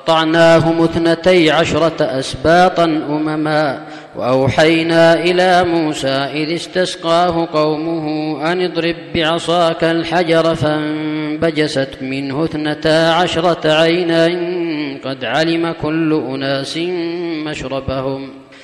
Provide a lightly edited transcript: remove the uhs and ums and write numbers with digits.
وقطعناهم 12 أسباطا أمما وأوحينا إلى موسى إذ استسقاه قومه أن اضرب بعصاك الحجر فانبجست منه 12 عينا قد علم كل أناس مشربهم